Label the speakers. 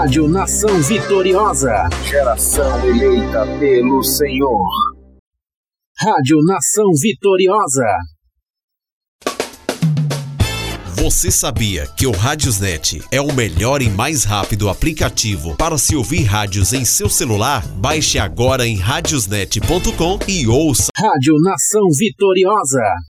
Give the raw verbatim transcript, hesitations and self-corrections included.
Speaker 1: Rádio Nação Vitoriosa. Geração eleita pelo Senhor. Rádio Nação Vitoriosa.
Speaker 2: Você sabia que o Radiosnet é o melhor e mais rápido aplicativo para se ouvir rádios em seu celular? Baixe agora em radiosnet ponto com e ouça.
Speaker 1: Rádio Nação Vitoriosa.